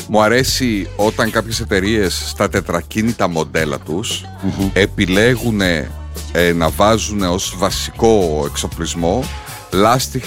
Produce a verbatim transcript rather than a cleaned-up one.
Μου αρέσει όταν κάποιες εταιρείες στα τετρακίνητα μοντέλα τους mm-hmm. επιλέγουν ε, να βάζουν ως βασικό εξοπλισμό λάστιχα